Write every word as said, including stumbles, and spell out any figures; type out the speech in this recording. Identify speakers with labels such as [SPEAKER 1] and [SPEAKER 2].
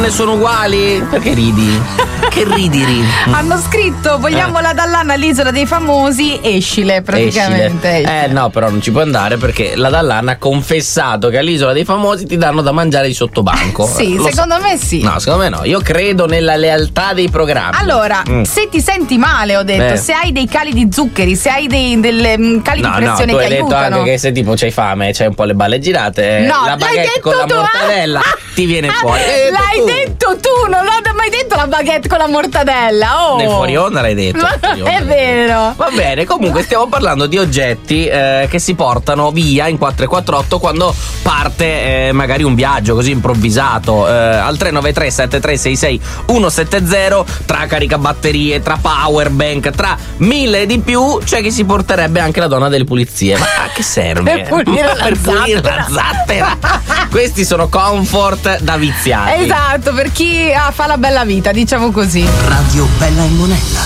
[SPEAKER 1] sono uguali? Perché ridi? Che ridi, ridi?
[SPEAKER 2] Hanno scritto vogliamo
[SPEAKER 1] Eh.
[SPEAKER 2] la Dall'Anna all'isola dei famosi, escile praticamente.
[SPEAKER 1] Escile. Eh no, però non ci puoi andare perché la Dall'Anna ha confessato che all'isola dei famosi ti danno da mangiare di sottobanco.
[SPEAKER 2] Sì,
[SPEAKER 1] Lo
[SPEAKER 2] secondo me sì.
[SPEAKER 1] No, secondo me no. Io credo nella lealtà dei programmi.
[SPEAKER 2] Allora,
[SPEAKER 1] Mm.
[SPEAKER 2] se ti senti male, ho detto,
[SPEAKER 1] Eh.
[SPEAKER 2] se hai dei cali di zuccheri, se hai dei delle mm, cali
[SPEAKER 1] No,
[SPEAKER 2] di
[SPEAKER 1] no,
[SPEAKER 2] pressione
[SPEAKER 1] tu
[SPEAKER 2] che
[SPEAKER 1] hai detto
[SPEAKER 2] aiutano.
[SPEAKER 1] anche che se tipo c'hai fame, c'hai un po' le balle girate, eh,
[SPEAKER 2] No,
[SPEAKER 1] la
[SPEAKER 2] l'hai
[SPEAKER 1] baguette
[SPEAKER 2] detto
[SPEAKER 1] con la
[SPEAKER 2] tu, eh?
[SPEAKER 1] mortadella ti viene fuori. L'hai detto
[SPEAKER 2] L'hai
[SPEAKER 1] tu.
[SPEAKER 2] detto tu, non l'ho mai detto la baguette con la mortadella. Oh.
[SPEAKER 1] Nel fuori onda l'hai detto.
[SPEAKER 2] Ma
[SPEAKER 1] Fuori onda
[SPEAKER 2] è
[SPEAKER 1] l'hai detto.
[SPEAKER 2] vero.
[SPEAKER 1] Va bene, comunque stiamo parlando di oggetti eh, che si portano via in quattro quattro otto quando parte eh, magari un viaggio così improvvisato. Eh, al tre nove tre sette tre sei sei uno sette zero, tra caricabatterie, tra power bank, tra mille di più, c'è chi si porterebbe anche la donna delle pulizie. Ma a che serve?
[SPEAKER 2] Per pulire la
[SPEAKER 1] Per pulire la zattera. Questi sono comfort da viziati.
[SPEAKER 2] Esatto, per chi ah, fa la bella vita, diciamo così.
[SPEAKER 3] Radio Bella e Monella.